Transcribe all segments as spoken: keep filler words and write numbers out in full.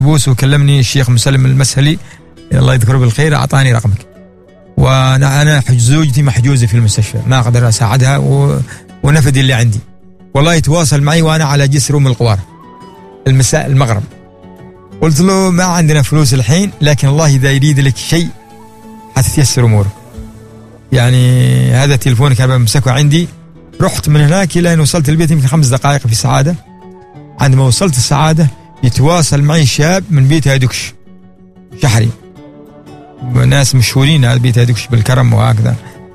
محبوس وكلمني الشيخ مسلم المسهلي الله يذكره بالخير، أعطاني رقمك، وأنا أنا زوجتي محجوزة في المستشفى ما أقدر أساعدها و... ونفدي اللي عندي. والله يتواصل معي وأنا على جسر أم القوارة المساء المغرب. قلت له ما عندنا فلوس الحين، لكن الله إذا يريد لك شيء حتتيسر أمورك. يعني هذا تلفون كان بمسكه عندي. رحت من هناك إلى أن وصلت البيت يمكن خمس دقائق في سعادة. عندما وصلت السعادة يتواصل معي شاب من بيت هيدكش شحري، ناس مشهورين هذا بيت هيدكش بالكرم وهكذا.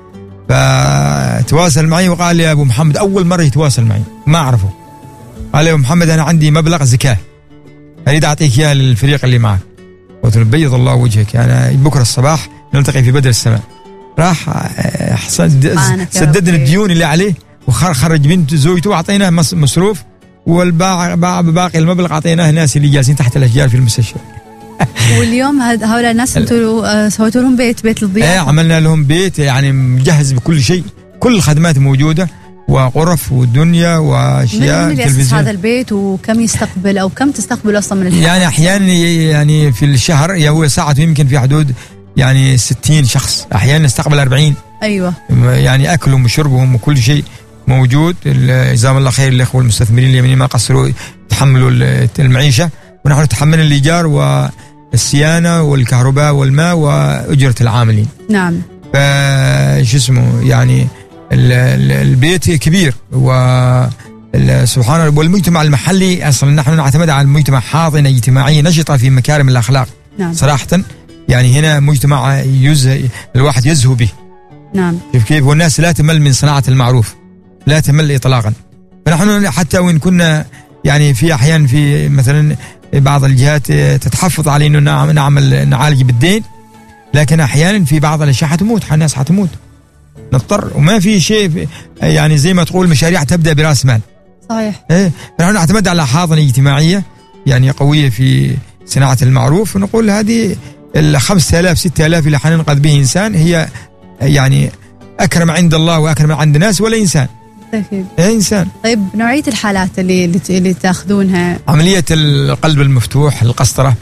فتواصل معي وقال لي يا أبو محمد، أول مرة يتواصل معي ما أعرفه، قال لي يا أبو محمد أنا عندي مبلغ زكاة أريد أعطيك إياه للفريق اللي معك. قلت له بيض الله وجهك، أنا بكرة الصباح نلتقي في بدر السماء. راح سددنا الديون اللي عليه وخرج بنت زوجته وأعطيناه مصروف، والباقي المبلغ أعطيناه الناس اللي جالسين تحت الأشجار في المستشفى. واليوم هؤلاء الناس انتوا سويتوا لهم بيت بيت للضيافة؟ ايه عملنا لهم بيت يعني مجهز بكل شيء، كل الخدمات موجودة وغرف ودنيا واشياء. من اللي يأسس هذا البيت وكم يستقبل او كم تستقبل اصلا من الحياة؟ يعني احيانا يعني في الشهر هو ساعته يمكن في حدود يعني ستين شخص، احيانا نستقبل أربعين. ايوه يعني اكلهم وشربهم وكل شيء موجود. جزاهم الله خير الاخوه المستثمرين اليمنيين ما قصروا تحملوا المعيشه، ونحن نتحمل الايجار والصيانه والكهرباء والماء واجره العاملين. نعم. فش اسمه يعني البيت كبير، وسبحان الله والمجتمع المحلي اصلا نحن نعتمد على المجتمع حاضنه اجتماعيه نشطه في مكارم الاخلاق. نعم. صراحه يعني هنا مجتمع يزه الواحد يزهو به. نعم. كيف كيف والناس لا تمل من صناعه المعروف، لا تمل اطلاقا. فنحن حتى وان كنا يعني في احيان في مثلا بعض الجهات تتحفظ على انه نعمل نعالج بالدين، لكن احيانا في بعض الاشياء حتموت، الناس حتموت نضطر، وما في شيء يعني زي ما تقول مشاريع تبدا براس مال. صحيح. ايه فنحن نعتمد على حاضنه اجتماعيه يعني قويه في صناعه المعروف، ونقول هذه ال خمسة آلاف ستة آلاف اللي حننقذ به انسان هي يعني اكرم عند الله واكرم عند الناس ولا انسان. أكيد. ايه انسان. طيب نوعيه الحالات اللي اللي, اللي تاخذونها؟ عمليه القلب المفتوح، القسطره،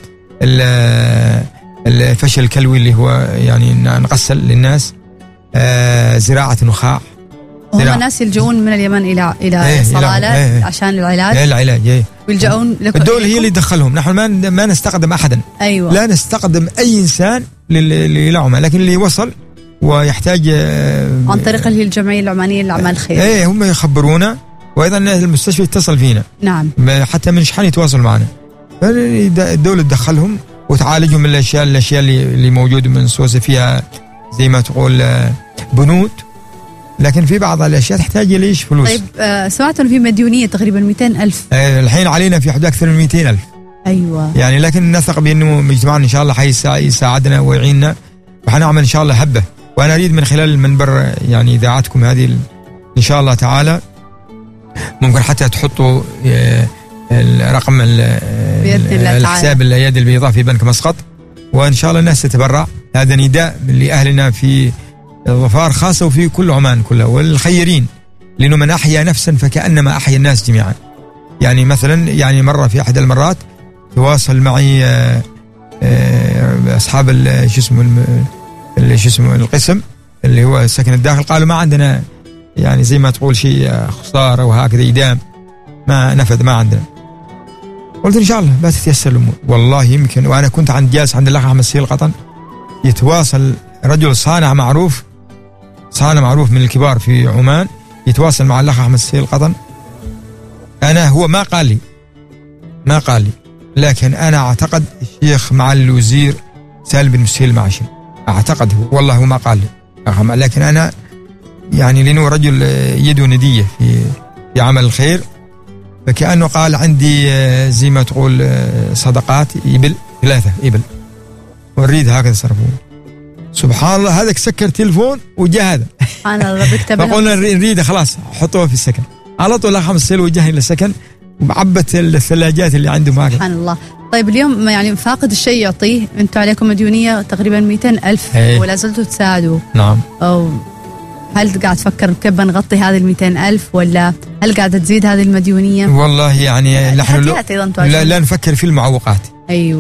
الفشل الكلوي اللي هو يعني نغسل للناس، آه زراعه نخاع. هم ناس يلجؤون من اليمن الى الى ايه صلالة ايه عشان العلاج. ايه العلاج ايه ويلجؤون الدول هي اللي تدخلهم، نحن ما ما نستخدم احدا. ايوه. لا نستخدم اي انسان للعمى، لكن اللي وصل ويحتاج عن طريق اللي هي الجمعيه العمانيه للاعمال الخيريه. ايه هم يخبرونا، وايضا المستشفى يتصل فينا. نعم. حتى من شحن يتواصل معنا، الدوله تدخلهم وتعالجهم من الاشياء الاشياء اللي, اللي موجوده من سوسه فيها زي ما تقول بنود، لكن في بعض الاشياء تحتاج ليش فلوس. طيب آه سمعت انه في مديونيه تقريبا مئتين ألف. آه الحين علينا في حدود اكثر من مئتين ألف. ايوه. يعني لكن نثق بانه مجتمعنا ان شاء الله حيساعدنا ويعيننا، وحنعمل ان شاء الله هبه. وانا اريد من خلال المنبر يعني اذاعتكم هذه ان شاء الله تعالى ممكن حتى تحطوا الرقم الحساب اليد البيضاء في بنك مسقط، وان شاء الله الناس تتبرع. هذا نداء لاهلنا في ظفار خاصه وفي كل عمان كلها والخيرين، لانه من احيا نفسا فكانما احيا الناس جميعا. يعني مثلا يعني مره في احد المرات تواصل معي اصحاب شو اسمه اللي شو اسمه القسم اللي هو سكن الداخل، قالوا ما عندنا يعني زي ما تقول شيء خساره وهكذا إدام، ما نفذ ما عندنا. قلت ان شاء الله بس تتيسر الامور والله يمكن. وانا كنت عند جالس عند الاخ احمد سيل القطن، يتواصل رجل صانع معروف صانع معروف من الكبار في عمان، يتواصل مع الاخ احمد سيل القطن. انا هو ما قال لي ما قال لي لكن انا اعتقد الشيخ معالي الوزير سالم بن مسهيل المعشري، اعتقد هو والله هو ما قال لي، لكن انا يعني لانه رجل يده نديه في في عمل الخير، فكأنه قال عندي زي ما تقول صدقات إبل ثلاثة إبل ونريد هكذا صرفون. سبحان الله هذاك سكر تلفون وجاء هذا سبحان الله بكتب فقلنا نريد خلاص حطوه في السكن على طول. الأخ خمس سيل وجهني للسكن وعبت الثلاجات اللي عندهم هكذا. سبحان الله. طيب اليوم يعني فاقد الشيء يعطيه، أنتم عليكم مديونية تقريبا مئتين ألف ولا زلتوا تساعدوا. نعم. أو هل قاعد تفكر كيف بنغطي هذه المئتين ألف، ولا هل قاعدة تزيد هذه المديونية؟ والله يعني نحن لا, لا, لا نفكر في المعوقات. أيوة.